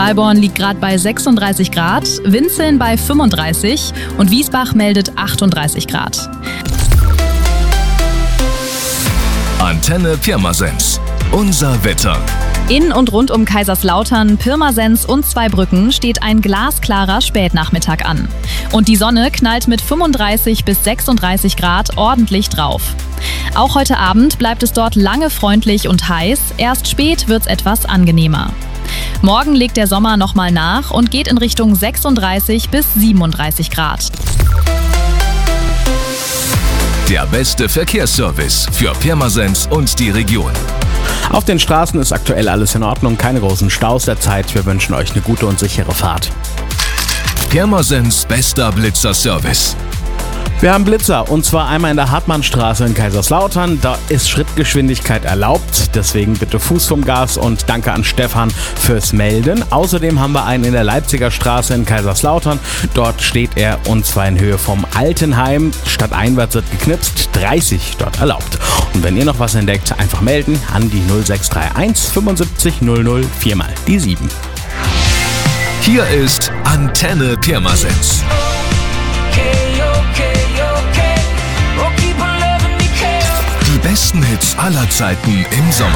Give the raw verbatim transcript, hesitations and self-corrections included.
Schwalborn liegt gerade bei sechsunddreißig Grad, Winzeln bei fünfunddreißig und Wiesbach meldet achtunddreißig Grad. Antenne Pirmasens. Unser Wetter. In und rund um Kaiserslautern, Pirmasens und Zweibrücken steht ein glasklarer Spätnachmittag an. Und die Sonne knallt mit fünfunddreißig bis sechsunddreißig Grad ordentlich drauf. Auch heute Abend bleibt es dort lange freundlich und heiß, erst spät wird's etwas angenehmer. Morgen legt der Sommer nochmal nach und geht in Richtung sechsunddreißig bis siebenunddreißig Grad. Der beste Verkehrsservice für Pirmasens und die Region. Auf den Straßen ist aktuell alles in Ordnung, keine großen Staus derzeit. Wir wünschen euch eine gute und sichere Fahrt. Pirmasens bester Blitzer-Service. Wir haben Blitzer und zwar einmal in der Hartmannstraße in Kaiserslautern. Da ist Schrittgeschwindigkeit erlaubt, deswegen bitte Fuß vom Gas und danke an Stefan fürs Melden. Außerdem haben wir einen in der Leipziger Straße in Kaiserslautern. Dort steht er und zwar in Höhe vom Altenheim. Stadteinwärts wird geknipst, dreißig dort erlaubt. Und wenn ihr noch was entdeckt, einfach melden an die null sechs drei eins fünfundsiebzig null null vier mal die sieben. Hier ist Antenne Pirmasens. Die besten Hits aller Zeiten im Sommer.